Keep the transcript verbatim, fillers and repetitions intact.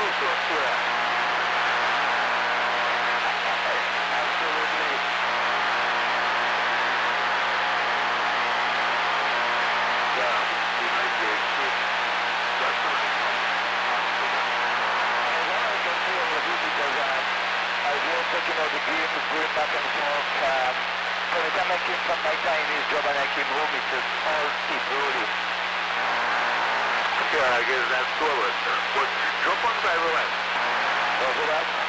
sure, sure. Absolutely. Yeah, we might be good. That's what I know. And what I can see on the video that I was taking out the green, going back and forth. Um, by the time I came from my Chinese job and I came home, it was all steep rolling. Yeah, I guess that's slower, sir. But drop on driver line. Over that.